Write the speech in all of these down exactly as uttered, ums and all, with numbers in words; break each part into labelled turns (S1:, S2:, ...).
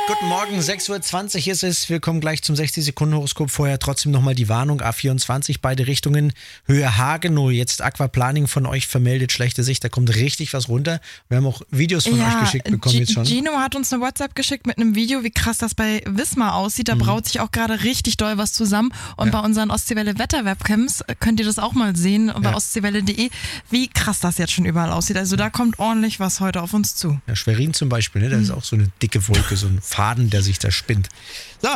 S1: Guten Morgen, sechs Uhr zwanzig ist es. Wir kommen gleich zum sechzig-Sekunden-Horoskop. Vorher trotzdem nochmal die Warnung. A vierundzwanzig, beide Richtungen. Höhe Hagenow. Jetzt Aquaplaning von euch vermeldet schlechte Sicht. Da kommt richtig was runter. Wir haben auch Videos von
S2: ja,
S1: euch geschickt bekommen
S2: G-
S1: jetzt schon.
S2: Gino hat uns eine WhatsApp geschickt mit einem Video, wie krass das bei Wismar aussieht. Da mhm. braut sich auch gerade richtig doll was zusammen. Und ja. bei unseren Ostseewelle-Wetter-Webcams könnt ihr das auch mal sehen. Bei ja. ostseewelle punkt de, wie krass das jetzt schon überall aussieht. Also da kommt ordentlich was heute auf uns zu.
S1: Ja, Schwerin zum Beispiel, ne? Da mhm. ist auch so eine dicke Wolke, so ein Faden, der sich da spinnt. So.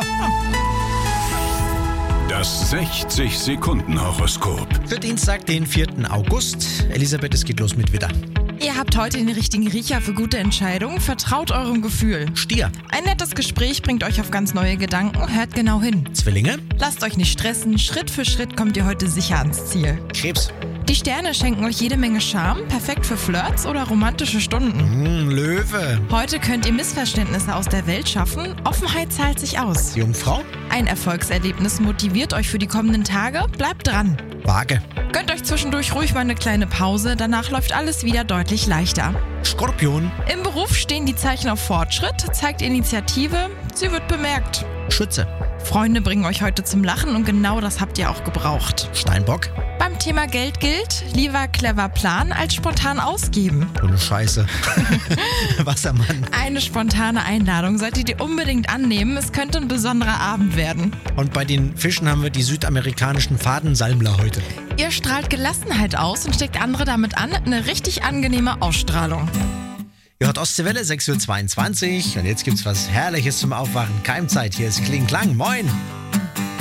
S3: Das sechzig-Sekunden-Horoskop.
S1: Für Dienstag, den vierten August. Elisabeth, es geht los mit Widder.
S2: Ihr habt heute den richtigen Riecher für gute Entscheidungen. Vertraut eurem Gefühl.
S1: Stier.
S2: Ein nettes Gespräch bringt euch auf ganz neue Gedanken. Hört genau hin.
S1: Zwillinge.
S2: Lasst euch nicht stressen. Schritt für Schritt kommt ihr heute sicher ans Ziel.
S1: Krebs.
S2: Die Sterne schenken euch jede Menge Charme. Perfekt für Flirts oder romantische Stunden.
S1: Mm, Löwe.
S2: Heute könnt ihr Missverständnisse aus der Welt schaffen. Offenheit zahlt sich aus.
S1: Jungfrau.
S2: Ein Erfolgserlebnis motiviert euch für die kommenden Tage. Bleibt dran.
S1: Waage.
S2: Gönnt euch zwischendurch ruhig mal eine kleine Pause. Danach läuft alles wieder deutlich leichter.
S1: Skorpion.
S2: Im Beruf stehen die Zeichen auf Fortschritt. Zeigt Initiative. Sie wird bemerkt.
S1: Schütze.
S2: Freunde bringen euch heute zum Lachen und genau das habt ihr auch gebraucht.
S1: Steinbock.
S2: Beim Thema Geld gilt, lieber clever planen als spontan ausgeben.
S1: Ohne Scheiße. Wassermann.
S2: Eine spontane Einladung solltet ihr unbedingt annehmen. Es könnte ein besonderer Abend werden.
S1: Und bei den Fischen haben wir die südamerikanischen Fadensalmler heute.
S2: Ihr strahlt Gelassenheit aus und steckt andere damit an. Eine richtig angenehme Ausstrahlung.
S1: Ihr hört Ostseewelle, sechs Uhr zweiundzwanzig. Und jetzt gibt's was Herrliches zum Aufwachen. Keimzeit, hier ist Kling Klang. Moin!